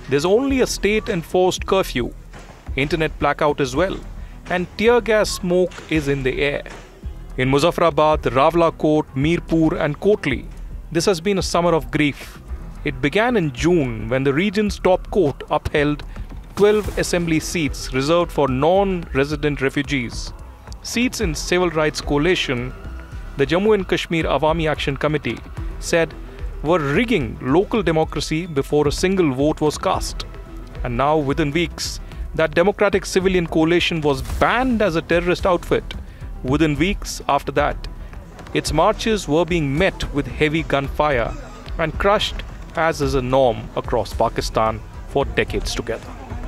There's only a state-enforced curfew, internet blackout as well, and tear gas smoke is in the air. In Muzaffarabad, Rawalakot, Mirpur and Kotli, this has been a summer of grief. It began in June when the region's top court upheld 12 assembly seats reserved for non-resident refugees. Seats in Civil Rights Coalition, the Jammu and Kashmir Awami Action Committee, said were rigging local democracy before a single vote was cast. And now, within weeks, that Democratic Civilian Coalition was banned as a terrorist outfit. Within weeks after that, its marches were being met with heavy gunfire and crushed as is a norm across Pakistan for decades together.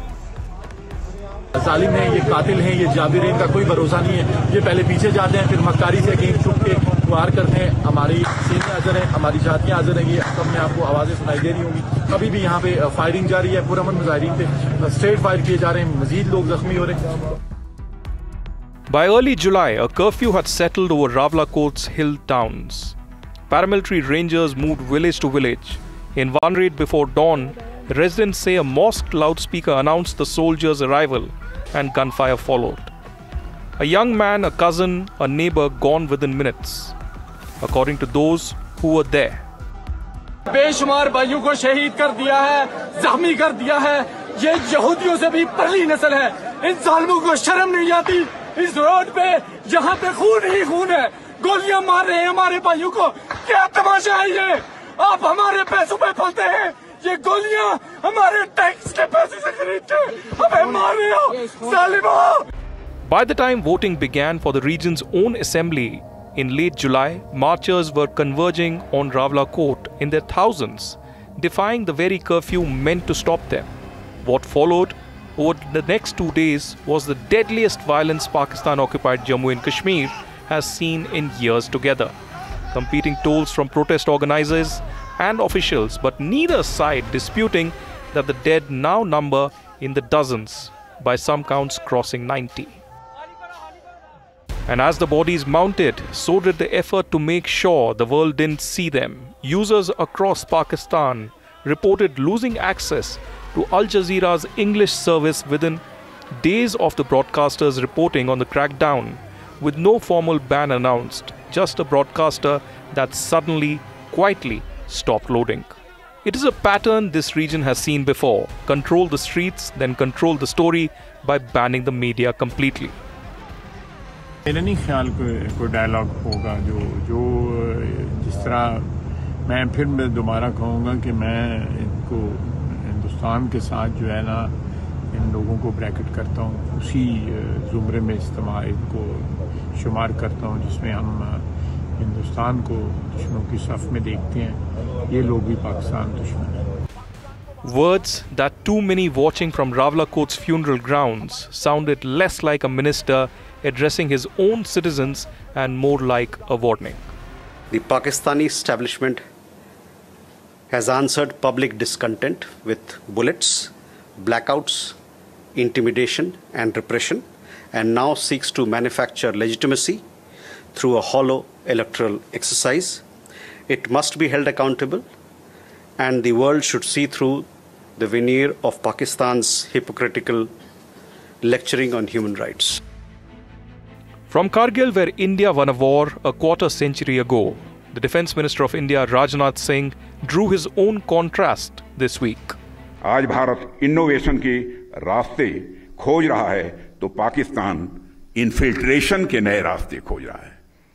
जालिम हैं, ये कातिल हैं, ये जाबिर हैं, इनका कोई भरोसा नहीं है। ये पहले पीछे जाते हैं, फिर मक्कारी से कहीं छुप के वार करते हैं। हमारी सेना हाजिर है, हमारी जातियां हाजिर हैं। ये सब में आपको आवाजें सुनाई दे रही होंगी। अभी भी यहाँ पे फायरिंग जारी है, पुरअमन मुजाहिरीन पे स्ट्रेट फायर किए जा रहे हैं, मजीद लोग जख्मी हो रहे हैं। By early July, a curfew had settled over Rawalakot's hill towns. Paramilitary rangers moved village to village. In one raid before dawn, residents say a mosque loudspeaker announced the soldiers' arrival and gunfire followed. A young man, a cousin, a neighbor gone within minutes, according to those who were there. बेशुमार भाइयों को शहीद कर दिया है, जख्मी कर दिया है। ये यहूदियों से भी पहली नस्ल है। इन जालिमों को शर्म नहीं आती। इस रोड पे जहाँ पे खून ही खून है, गोलियां मार रहे हैं हमारे भाइयों को। क्या तमाशा है ये? आप हमारे पैसों पे पलते हैं। ये गोलियां हमारे टैक्स के पैसे से खरीदते हैं। हमें मार रहे हो जालिमों। By the time voting began for the region's own assembly in late July, marchers were converging on Rawalakot in their thousands, defying the very curfew meant to stop them. What followed over the next 2 days was the deadliest violence Pakistan-occupied Jammu and Kashmir has seen in years together. Competing tolls from protest organizers and officials, but neither side disputing that the dead now number in the dozens, by some counts crossing 90. And as the bodies mounted, so did the effort to make sure the world didn't see them. Users across Pakistan reported losing access to Al Jazeera's English service within days of the broadcasters reporting on the crackdown, with no formal ban announced, just a broadcaster that suddenly, quietly stopped loading. It is a pattern this region has seen before: control the streets, then control the story by banning the media completely. मेरा नहीं ख्याल कोई dialogue होगा जो जिस तरह मैं दोबारा कहूँगा कि मैं इनको हिंदुस्तान के साथ जो है ना इन लोगों को ब्रैकेट करता हूँ, उसी ज़ुमरे में इस्तेमाल इनको शुमार करता हूँ जिसमें हम हिंदुस्तान को दुश्मनों की सफ में देखते हैं। ये लोग भी पाकिस्तान दुश्मन हैं। Words that too many watching from Rawalakot's funeral grounds sounded less like a minister addressing his own citizens and more like a warning. The Pakistani establishment has answered public discontent with bullets, blackouts, intimidation and repression, and now seeks to manufacture legitimacy through a hollow electoral exercise. It must be held accountable, and the world should see through the veneer of Pakistan's hypocritical lecturing on human rights. From Kargil, where India won a war a quarter century ago, the Defence Minister of India, Rajnath Singh, drew his own contrast this week. आज Bharat innovation के रास्ते खोज रहा है तो Pakistan infiltration के नए रास्ते खोज रहा है।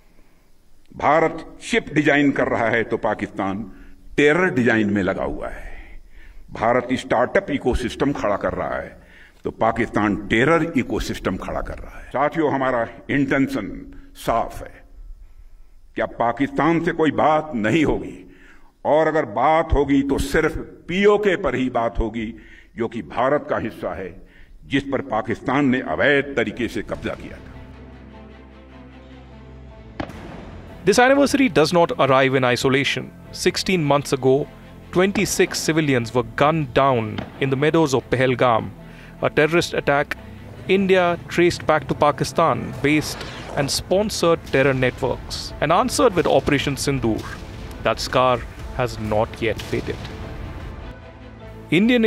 भारत शिप डिजाइन कर रहा है तो पाकिस्तान टेरर डिजाइन में लगा हुआ है। भारत स्टार्टअप इकोसिस्टम खड़ा कर रहा है तो पाकिस्तान टेरर इकोसिस्टम खड़ा कर रहा है। साथियों, हमारा इंटेंशन साफ है कि अब पाकिस्तान से कोई बात नहीं होगी, और अगर बात होगी तो सिर्फ पीओके पर ही बात होगी, जो कि भारत का हिस्सा है, जिस पर पाकिस्तान ने अवैध तरीके से कब्जा किया था। This anniversary does not arrive in isolation. 16 months ago, 26 civilians were gunned down in the meadows of Pahalgam, a terrorist attack India traced back to Pakistan-based and sponsored terror networks, and answered with Operation Sindoor. That scar has not yet faded. Indian